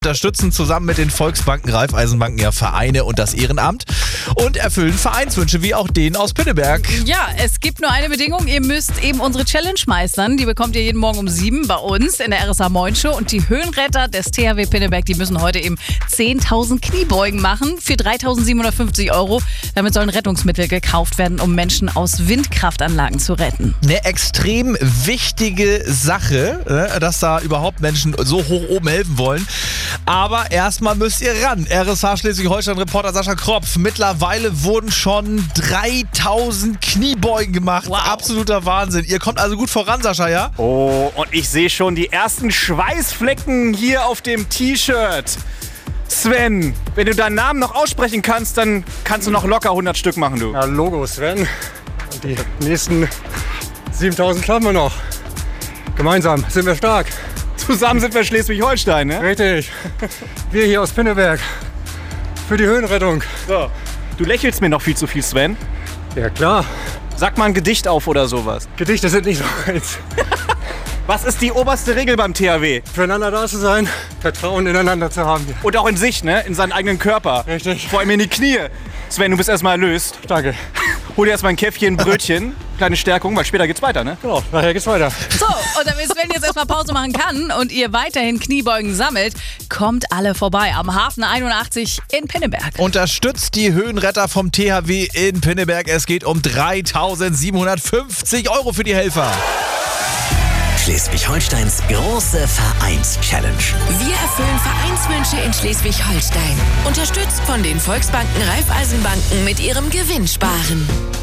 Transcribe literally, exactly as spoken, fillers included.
Unterstützen zusammen mit den Volksbanken, Raiffeisenbanken ja Vereine und das Ehrenamt und erfüllen Vereinswünsche, wie auch den aus Pinneberg. Ja, es gibt nur eine Bedingung, ihr müsst eben unsere Challenge meistern. Die bekommt ihr jeden Morgen um sieben bei uns in der R S A Moin Show. Und die Höhenretter des T H W Pinneberg, die müssen heute eben zehntausend Kniebeugen machen für dreitausendsiebenhundertfünfzig Euro. Damit sollen Rettungsmittel gekauft werden, um Menschen aus Windkraftanlagen zu retten. Eine extrem wichtige Sache, dass da überhaupt Menschen so hoch oben helfen wollen. Aber erstmal müsst ihr ran. R S H Schleswig-Holstein-Reporter Sascha Kropf. Mittlerweile wurden schon dreitausend Kniebeugen gemacht. Wow. Absoluter Wahnsinn. Ihr kommt also gut voran, Sascha, ja? Oh, und ich sehe schon die ersten Schweißflecken hier auf dem T-Shirt. Sven, wenn du deinen Namen noch aussprechen kannst, dann kannst du noch locker hundert Stück machen, du. Ja, Logo, Sven. Und die nächsten siebentausend schaffen wir noch. Gemeinsam sind wir stark. Zusammen sind wir Schleswig-Holstein, ne? Richtig. Wir hier aus Pinneberg. Für die Höhenrettung. So. Du lächelst mir noch viel zu viel, Sven. Ja, klar. Sag mal ein Gedicht auf oder sowas. Gedichte sind nicht so eins. Was ist die oberste Regel beim T H W? Füreinander da zu sein, Vertrauen ineinander zu haben. Und auch in sich, ne? In seinen eigenen Körper. Richtig. Vor allem in die Knie. Sven, du bist erstmal erlöst. Danke. Hol dir erstmal ein Käffchen, ein Brötchen, kleine Stärkung, weil später geht's weiter, ne? Genau, nachher geht's weiter. So, und damit Sven jetzt erstmal Pause machen kann und ihr weiterhin Kniebeugen sammelt, kommt alle vorbei am Hafen einundachtzig in Pinneberg. Unterstützt die Höhenretter vom T H W in Pinneberg. Es geht um dreitausendsiebenhundertfünfzig Euro für die Helfer. Schleswig-Holsteins große Vereins-Challenge. Wir erfüllen Vereinswünsche in Schleswig-Holstein. Unterstützt von den Volksbanken, Raiffeisenbanken mit ihrem Gewinnsparen.